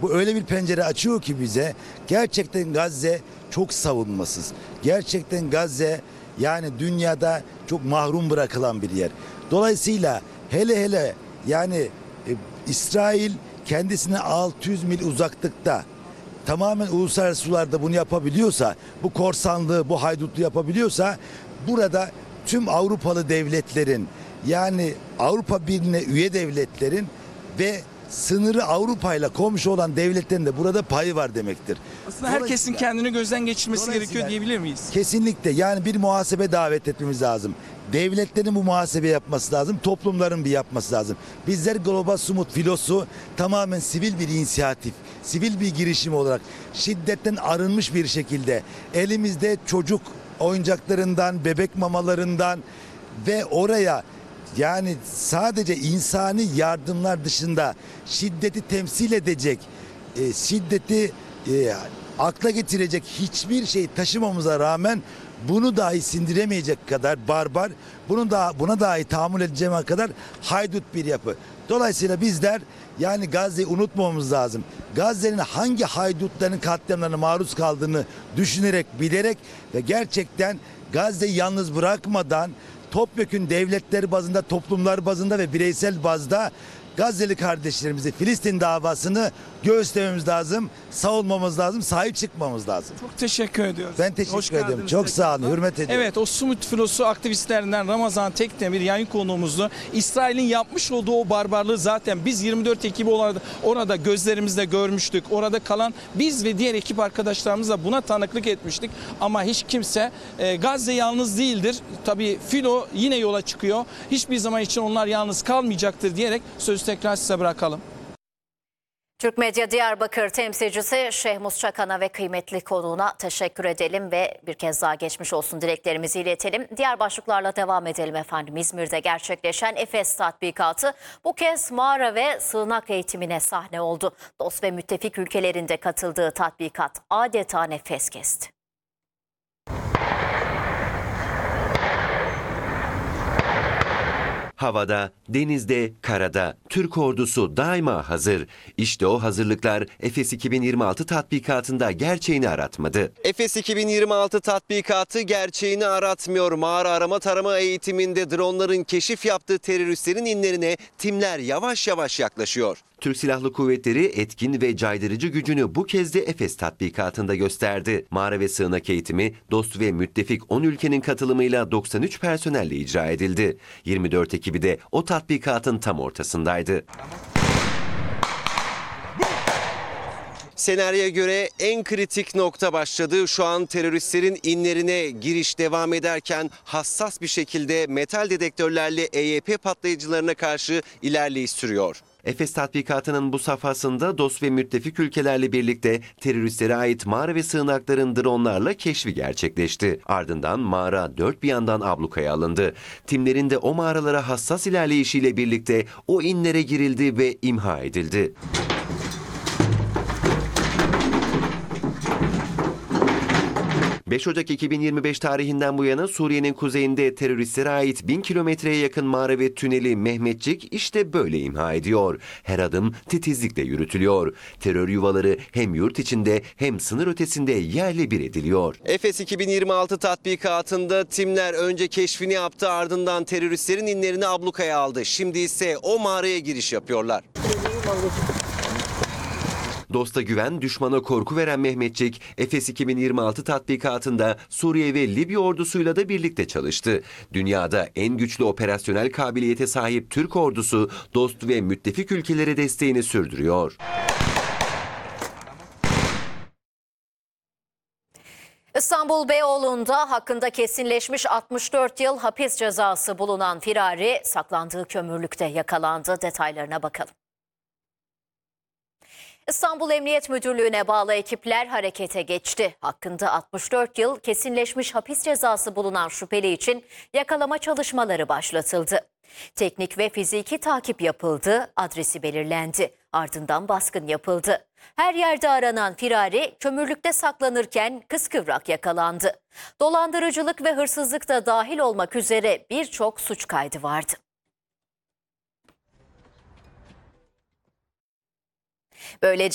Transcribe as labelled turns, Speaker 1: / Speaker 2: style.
Speaker 1: Bu öyle bir pencere açıyor ki bize, gerçekten Gazze çok savunmasız. Gerçekten Gazze yani dünyada çok mahrum bırakılan bir yer. Dolayısıyla hele yani İsrail kendisine 600 mil uzaklıkta tamamen uluslararası sularda bunu yapabiliyorsa, bu korsanlığı, bu haydutluğu yapabiliyorsa, burada tüm Avrupalı devletlerin, yani Avrupa Birliği'ne üye devletlerin ve sınırı Avrupa ile komşu olan devletlerin de burada payı var demektir.
Speaker 2: Aslında herkesin kendini gözden geçirmesi gerekiyor diyebilir miyiz?
Speaker 1: Kesinlikle, yani bir muhasebe davet etmemiz lazım. Devletlerin bu muhasebe yapması lazım, toplumların bir yapması lazım. Bizler Global Sumut filosu tamamen sivil bir inisiyatif, sivil bir girişim olarak şiddetten arınmış bir şekilde elimizde çocuk oyuncaklarından, bebek mamalarından ve oraya yani sadece insani yardımlar dışında şiddeti temsil edecek, şiddeti akla getirecek hiçbir şey taşımamıza rağmen bunu dahi sindiremeyecek kadar barbar, buna dahi tahammül edeceğim kadar haydut bir yapı. Dolayısıyla bizler yani Gazze'yi unutmamamız lazım. Gazze'nin hangi haydutların katliamlarına maruz kaldığını düşünerek, bilerek ve gerçekten Gazze'yi yalnız bırakmadan topyekün devletler bazında, toplumlar bazında ve bireysel bazda Gazze'li kardeşlerimizi, Filistin davasını göğüslememiz lazım, savunmamız lazım, sahip çıkmamız lazım.
Speaker 2: Çok teşekkür ediyoruz.
Speaker 1: Ben teşekkür ederim. Çok sağ olun, hürmet ediyorum.
Speaker 2: Evet, o Sumut filosu aktivistlerinden Ramazan Tekdemir yayın konuğumuzdu. İsrail'in yapmış olduğu o barbarlığı zaten biz 24 ekibi orada gözlerimizle görmüştük. Orada kalan biz ve diğer ekip arkadaşlarımız da buna tanıklık etmiştik. Ama hiç kimse Gazze yalnız değildir. Tabii filo yine yola çıkıyor. Hiçbir zaman için onlar yalnız kalmayacaktır diyerek sözü tekrar size bırakalım.
Speaker 3: Türk Medya Diyarbakır temsilcisi Şehmus Çakan'a ve kıymetli konuğuna teşekkür edelim ve bir kez daha geçmiş olsun dileklerimizi iletelim. Diğer başlıklarla devam edelim efendim. İzmir'de gerçekleşen Efes tatbikatı bu kez mağara ve sığınak eğitimine sahne oldu. Dost ve müttefik ülkelerinde katıldığı tatbikat adeta nefes kesti.
Speaker 4: Havada, denizde, karada Türk ordusu daima hazır. İşte o hazırlıklar Efes 2026 tatbikatında gerçeğini aratmadı. Efes 2026 tatbikatı gerçeğini aratmıyor. Mağara arama tarama eğitiminde dronların keşif yaptığı teröristlerin inlerine timler yavaş yavaş yaklaşıyor. Türk Silahlı Kuvvetleri etkin ve caydırıcı gücünü bu kez de Efes tatbikatında gösterdi. Mağara ve sığınak eğitimi dost ve müttefik 10 ülkenin katılımıyla 93 personelle icra edildi. 24 ekibi de o tatbikatın tam ortasındaydı. Senaryoya göre en kritik nokta başladı. Şu an teröristlerin inlerine giriş devam ederken hassas bir şekilde metal dedektörlerle EYP patlayıcılarına karşı ilerleyiş sürüyor. Efes tatbikatının bu safhasında dost ve müttefik ülkelerle birlikte teröristlere ait mağara ve sığınakların dronlarla keşfi gerçekleşti. Ardından mağara dört bir yandan ablukaya alındı. Timlerin de o mağaralara hassas ilerleyişiyle birlikte o inlere girildi ve imha edildi. 5 Ocak 2025 tarihinden bu yana Suriye'nin kuzeyinde teröristlere ait 1000 kilometreye yakın mağara ve tüneli Mehmetçik işte böyle imha ediyor. Her adım titizlikle yürütülüyor. Terör yuvaları hem yurt içinde hem sınır ötesinde yerle bir ediliyor. Efes 2026 tatbikatında timler önce keşfini yaptı, ardından teröristlerin inlerini ablukaya aldı. Şimdi ise o mağaraya giriş yapıyorlar. Dosta güven, düşmana korku veren Mehmetçik, Efes 2026 tatbikatında Suriye ve Libya ordusuyla da birlikte çalıştı. Dünyada en güçlü operasyonel kabiliyete sahip Türk ordusu, dost ve müttefik ülkelere desteğini sürdürüyor.
Speaker 3: İstanbul Beyoğlu'nda hakkında kesinleşmiş 64 yıl hapis cezası bulunan firari saklandığı kömürlükte yakalandı. Detaylarına bakalım. İstanbul Emniyet Müdürlüğü'ne bağlı ekipler harekete geçti. Hakkında 64 yıl kesinleşmiş hapis cezası bulunan şüpheli için yakalama çalışmaları başlatıldı. Teknik ve fiziki takip yapıldı, adresi belirlendi. Ardından baskın yapıldı. Her yerde aranan firari kömürlükte saklanırken kıskıvrak yakalandı. Dolandırıcılık ve hırsızlık da dahil olmak üzere birçok suç kaydı vardı. Böylece